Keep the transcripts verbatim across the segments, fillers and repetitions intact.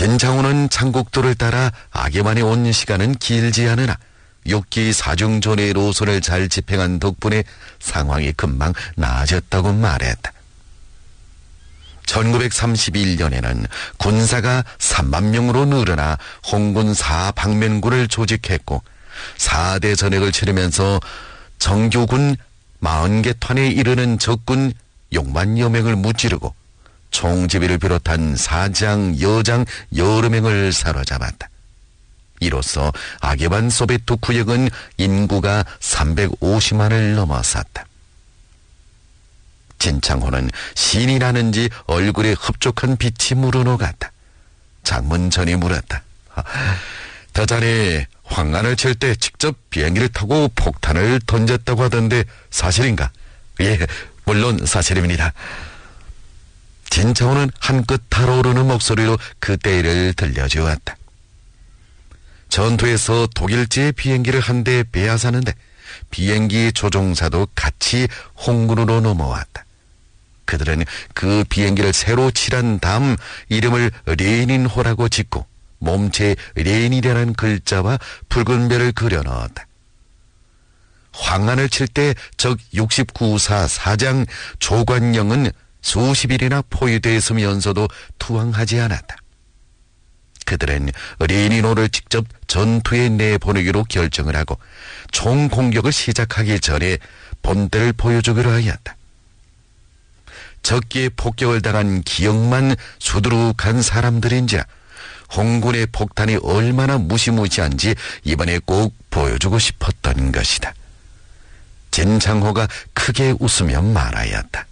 진창호는 창국도를 따라 악예만에 온 시간은 길지 않으나 욕기 사중존의 노선을 잘 집행한 덕분에 상황이 금방 나아졌다고 말했다. 천구백삼십일 년에는 군사가 삼만 명으로 늘어나 홍군 사방면군을 조직했고 사 대 전역을 치르면서 정규군 사십 개 탄에 이르는 적군 육만여 명을 무찌르고 총지비를 비롯한 사장, 여장 여러 명을 사로잡았다. 이로써 악예반 소베트 구역은 인구가 삼백오십만을 넘어섰다. 진창호는 신이 나는지 얼굴에 흡족한 빛이 묻어놓았다. 장문천이 물었다. 더 전에 황안을 칠 때 직접 비행기를 타고 폭탄을 던졌다고 하던데 사실인가? 예, 물론 사실입니다. 진창호는 한껏 달아오르는 목소리로 그때 일을 들려주었다. 전투에서 독일제 비행기를 한 대 빼앗았는데 비행기 조종사도 같이 홍군으로 넘어왔다. 그들은 그 비행기를 새로 칠한 다음 이름을 레닌호라고 짓고 몸체에 레닌이라는 글자와 붉은 별을 그려 넣었다. 황안을 칠 때 적 육십구 사 사장 조관영은 수십일이나 포위되어 있으면서도 투항하지 않았다. 그들은 레닌호를 직접 전투에 내보내기로 결정을 하고 총 공격을 시작하기 전에 본때를 보여주기로 하였다. 적기에 폭격을 당한 기억만 수두룩한 사람들인지라 홍군의 폭탄이 얼마나 무시무시한지 이번에 꼭 보여주고 싶었던 것이다. 진창호가 크게 웃으며 말하였다.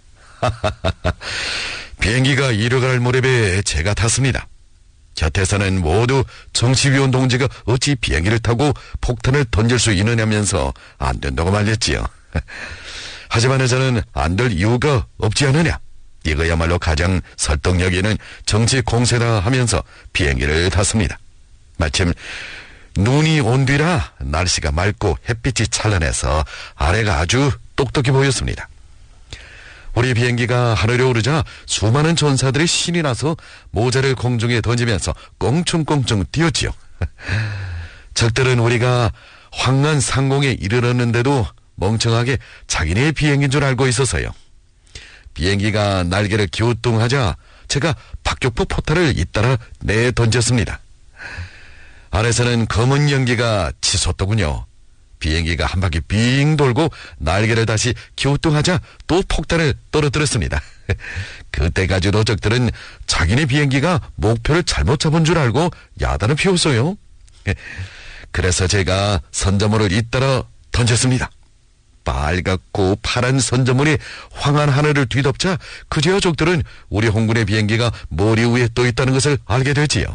비행기가 이륙할 무렵에 제가 탔습니다. 곁에서는 모두 정치위원 동지가 어찌 비행기를 타고 폭탄을 던질 수 있느냐면서 안 된다고 말했지요. 하지만 저는 안 될 이유가 없지 않느냐. 이거야말로 가장 설득력 있는 정치 공세다 하면서 비행기를 탔습니다. 마침 눈이 온 뒤라 날씨가 맑고 햇빛이 찬란해서 아래가 아주 똑똑해 보였습니다. 우리 비행기가 하늘에 오르자 수많은 전사들이 신이 나서 모자를 공중에 던지면서 껑충껑충 뛰었지요. 적들은 우리가 황안 상공에 이르렀는데도 멍청하게 자기네 비행기인 줄 알고 있어서요. 비행기가 날개를 기우뚱하자 제가 박격포 포탄을 잇따라 내던졌습니다. 아래서는 검은 연기가 치솟더군요. 비행기가 한 바퀴 빙 돌고 날개를 다시 기우뚱하자 또 폭탄을 떨어뜨렸습니다. 그때까지도 적들은 자기네 비행기가 목표를 잘못 잡은 줄 알고 야단을 피웠어요. 그래서 제가 선저물을 잇따라 던졌습니다. 빨갛고 파란 선저물이 황한 하늘을 뒤덮자 그제야 적들은 우리 홍군의 비행기가 머리 위에 떠 있다는 것을 알게 되지요.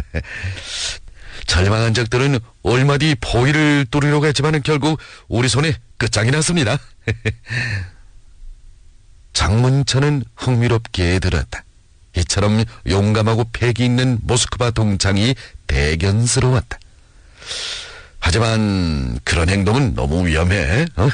절망한 적들은 얼마 뒤 포위를 뚫으려고 했지만 결국 우리 손에 끝장이 났습니다. 장문천은 흥미롭게 들었다. 이처럼 용감하고 패기 있는 모스크바 동창이 대견스러웠다. 하지만 그런 행동은 너무 위험해. 어?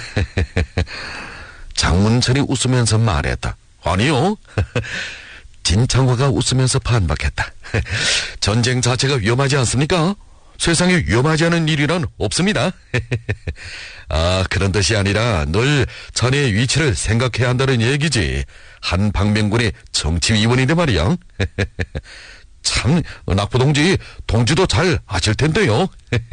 장문천이 웃으면서 말했다. 아니요. 진창호가 웃으면서 반박했다. 전쟁 자체가 위험하지 않습니까? 세상에 위험하지 않은 일이란 없습니다. 아, 그런 뜻이 아니라 늘 자네의 위치를 생각해야 한다는 얘기지. 한 방면군의 정치위원인데 말이야. 참, 낙부 동지, 동지도 잘 아실 텐데요.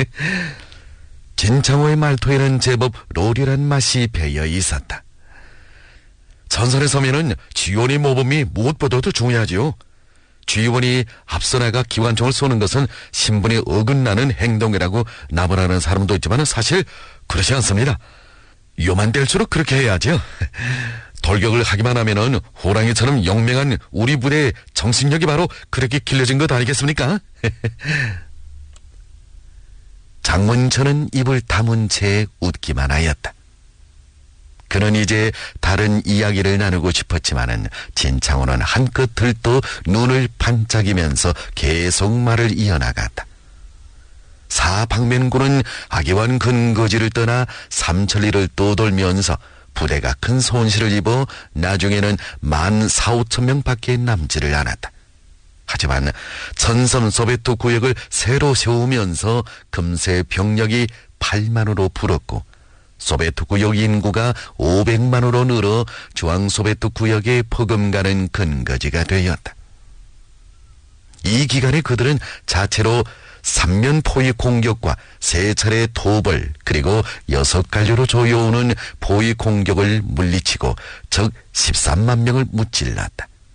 진창호의 말투에는 제법 롤이란 맛이 배어 있었다. 전선에 서면은 지원의 모범이 무엇보다도 중요하지요. 지원이 앞서 나가 기관총을 쏘는 것은 신분에 어긋나는 행동이라고 나무라는 사람도 있지만 사실 그렇지 않습니다. 위험한 때일수록 그렇게 해야죠. 돌격을 하기만 하면은 호랑이처럼 용맹한 우리 부대의 정신력이 바로 그렇게 길러진 것 아니겠습니까? 장문천은 입을 다문 채 웃기만 하였다. 그는 이제 다른 이야기를 나누고 싶었지만은 진창호는 한껏 들떠 눈을 반짝이면서 계속 말을 이어나갔다. 사방면군은 악예완 근거지를 떠나 삼천리를 떠돌면서 부대가 큰 손실을 입어 나중에는 만 사오천 명밖에 남지를 않았다. 하지만 전섬 소베트 구역을 새로 세우면서 금세 병력이 팔만으로 불었고 소베트 구역 인구가 오백만으로 늘어 중앙 소베트 구역에 퍼금가는 근거지가 되었다. 이 기간에 그들은 자체로 삼면 포위 공격과 세 차례 토벌 그리고 여섯 갈류로 조여오는 포위 공격을 물리치고 적 십삼만 명을 무찔렀다.